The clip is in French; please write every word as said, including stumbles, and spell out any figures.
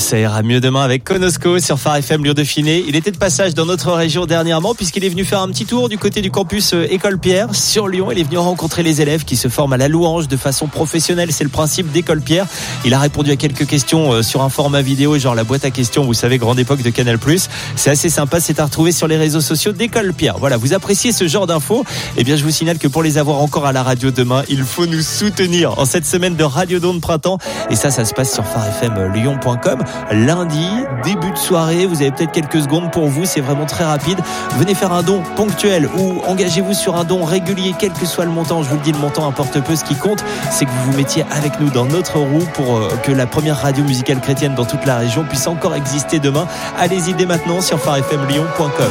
Ça ira mieux demain avec Konosko sur Phare F M Lyon-Dauphiné. Il était de passage dans notre région dernièrement puisqu'il est venu faire un petit tour du côté du campus École Pierre sur Lyon. Il est venu rencontrer les élèves qui se forment à la louange de façon professionnelle. C'est le principe d'École Pierre. Il a répondu à quelques questions sur un format vidéo, genre la boîte à questions, vous savez, grande époque de Canal plus. C'est assez sympa, c'est à retrouver sur les réseaux sociaux d'École Pierre. Voilà, vous appréciez ce genre d'infos? Eh bien, je vous signale que pour les avoir encore à la radio demain, il faut nous soutenir en cette semaine de Radio Don de printemps. Et ça, ça se passe sur phare f m lyon point com. Lundi, début de soirée, vous avez peut-être quelques secondes pour vous, c'est vraiment très rapide. Venez faire un don ponctuel ou engagez-vous sur un don régulier, quel que soit le montant. Je vous le dis, le montant importe peu. Ce qui compte, c'est que vous vous mettiez avec nous dans notre roue pour que la première radio musicale chrétienne dans toute la région puisse encore exister demain. Allez-y dès maintenant sur phare f m lyon point com.